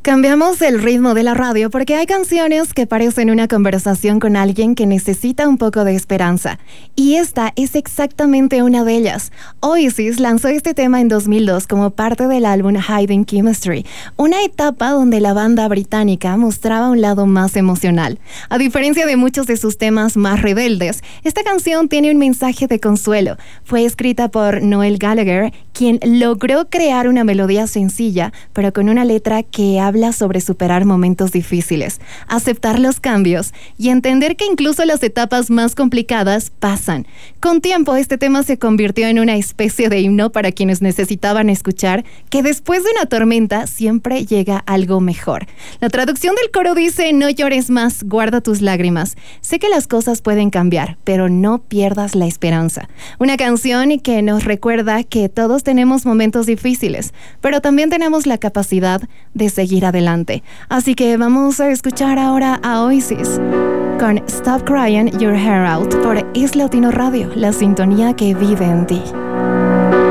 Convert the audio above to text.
Cambiamos el ritmo de la radio porque hay canciones que parecen una conversación con alguien que necesita un poco de esperanza. Y esta es exactamente una de ellas. Oasis lanzó este tema en 2002 como parte del álbum Hidden Chemistry, una etapa donde la banda británica mostraba un lado más emocional. A diferencia de muchos de sus temas más rebeldes, esta canción tiene un mensaje de consuelo. Fue escrita por Noel Gallagher, quien logró crear una melodía sencilla, pero con una letra que habla sobre superar momentos difíciles, aceptar los cambios y entender que incluso las etapas más complicadas pasan. Con tiempo, este tema se convirtió en una especie de himno para quienes necesitaban escuchar que después de una tormenta siempre llega algo mejor. La traducción del coro dice: no llores más, guarda tus lágrimas. Sé que las cosas pueden cambiar, pero no pierdas la esperanza. Una canción que nos recuerda que todos tenemos momentos difíciles, pero también tenemos la capacidad de seguir adelante. Así que vamos a escuchar ahora a Oasis con Stop Crying Your Hair Out por Es Latino Radio, la sintonía que vive en ti.